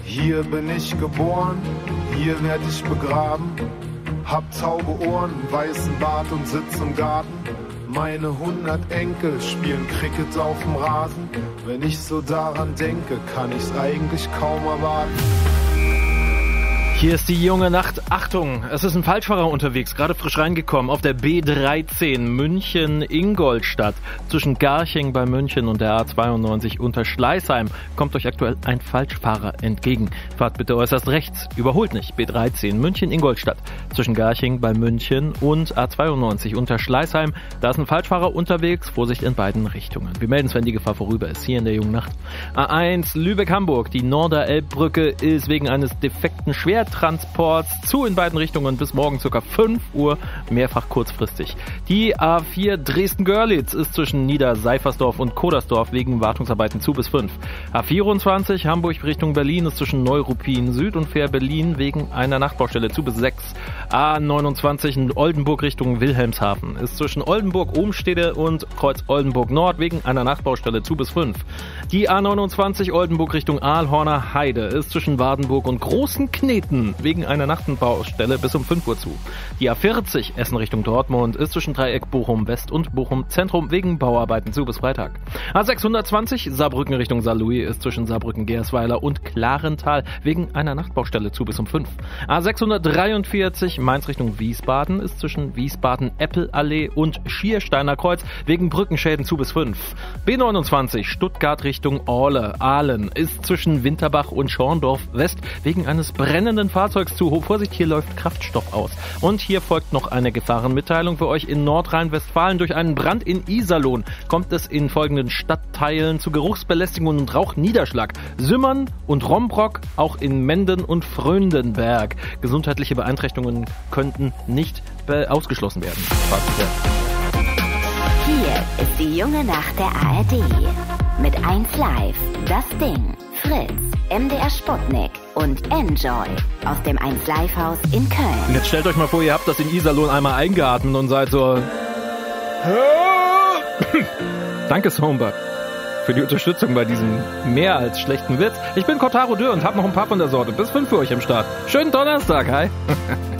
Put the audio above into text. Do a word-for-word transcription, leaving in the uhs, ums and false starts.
Hier bin ich geboren, hier werd ich begraben. Hab taube Ohren, weißen Bart und sitz im Garten. Meine hundert Enkel spielen Cricket auf dem Rasen. Wenn ich so daran denke, kann ich's eigentlich kaum erwarten. Hier ist die junge Nacht. Achtung, es ist ein Falschfahrer unterwegs, gerade frisch reingekommen, auf der B dreizehn München-Ingolstadt. Zwischen Garching bei München und der A zweiundneunzig unter Schleißheim kommt euch aktuell ein Falschfahrer entgegen. Fahrt bitte äußerst rechts, überholt nicht. B dreizehn München-Ingolstadt. Zwischen Garching bei München und A zweiundneunzig unter Schleißheim. Da ist ein Falschfahrer unterwegs, Vorsicht in beiden Richtungen. Wir melden es, wenn die Gefahr vorüber ist, hier in der jungen Nacht. A eins Lübeck-Hamburg. Die Norderelbbrücke ist wegen eines defekten Schwert Transports zu in beiden Richtungen bis morgen ca. fünf Uhr, mehrfach kurzfristig. Die A vier Dresden-Görlitz ist zwischen Niederseifersdorf und Kodersdorf wegen Wartungsarbeiten zu bis fünf. A vierundzwanzig Hamburg Richtung Berlin ist zwischen Neuruppin Süd und Fähr-Berlin wegen einer Nachtbaustelle zu bis sechs. A neunundzwanzig Oldenburg Richtung Wilhelmshaven ist zwischen Oldenburg-Obenstede und Kreuz Oldenburg Nord wegen einer Nachtbaustelle zu bis fünf. Die A neunundzwanzig Oldenburg Richtung Aalhorner Heide ist zwischen Wardenburg und Großen Kneten wegen einer Nachtbaustelle bis um fünf Uhr zu. Die A vierzig Essen Richtung Dortmund ist zwischen Dreieck Bochum West und Bochum Zentrum wegen Bauarbeiten zu bis Freitag. A sechshundertzwanzig Saarbrücken Richtung Saarlouis ist zwischen Saarbrücken-Gersweiler und Klarental wegen einer Nachtbaustelle zu bis um fünf. A sechshundertdreiundvierzig Mainz Richtung Wiesbaden ist zwischen Wiesbaden-Eppelallee und Schiersteiner Kreuz wegen Brückenschäden zu bis fünf. B neunundzwanzig Stuttgart Richtung Orle Ahlen ist zwischen Winterbach und Schorndorf West wegen eines brennenden Fahrzeugs zu hoch. Vorsicht, hier läuft Kraftstoff aus. Und hier folgt noch eine Gefahrenmitteilung für euch. In Nordrhein-Westfalen durch einen Brand in Iserlohn kommt es in folgenden Stadtteilen zu Geruchsbelästigung und Rauchniederschlag. Sümmern und Rombrock, auch in Menden und Fröndenberg. Gesundheitliche Beeinträchtigungen könnten nicht ausgeschlossen werden. Hier ist die junge Nacht der A R D. Mit eins Live, Das Ding, Fritz, M D R Sputnik und Enjoy aus dem eins Live Haus in Köln. Und jetzt stellt euch mal vor, ihr habt das in Iserlohn einmal eingeatmet und seid so... Danke, Somber, für die Unterstützung bei diesem mehr als schlechten Witz. Ich bin Kotaro Dürr und hab noch ein paar von der Sorte. Bis fünf für euch im Start. Schönen Donnerstag, hi.